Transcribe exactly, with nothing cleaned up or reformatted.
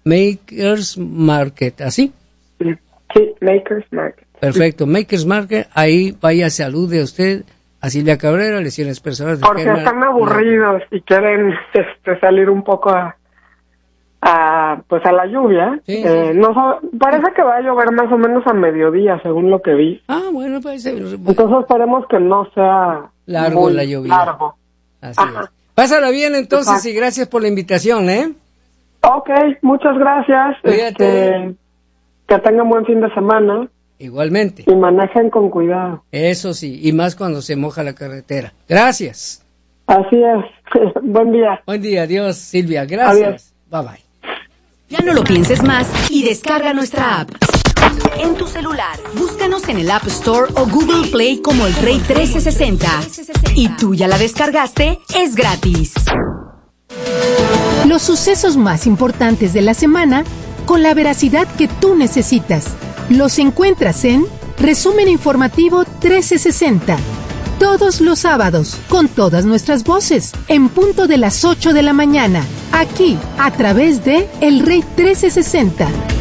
Makers Market, ¿así? Sí, Makers Market. Perfecto, Makers Market, ahí vaya, salude a usted, a Silvia Cabrera, lesiones personales. Porque están aburridos y quieren este, salir un poco a, a pues a la lluvia. Sí, eh, sí, sí. No sabe- parece que va a llover más o menos a mediodía, según lo que vi. Ah, bueno, pues... Entonces esperemos que no sea largo muy la lluvia. largo. Así Ajá. es. Pásala bien entonces. Exacto. Y gracias por la invitación, ¿eh? Ok, muchas gracias. Cuídate. Este, que tengan buen fin de semana Igualmente. y manejen con cuidado. Eso sí, y más cuando se moja la carretera. Gracias. Así es. Buen día. Buen día, adiós, Silvia. Gracias. Adiós. Bye bye. Ya no lo pienses más y descarga nuestra app. En tu celular, búscanos en el App Store o Google Play como El Rey trece sesenta. Y tú ya la descargaste, es gratis. Los sucesos más importantes de la semana con la veracidad que tú necesitas. Los encuentras en Resumen Informativo trece sesenta. Todos los sábados, con todas nuestras voces, en punto de las ocho de la mañana, aquí, a través de El Rey trece sesenta.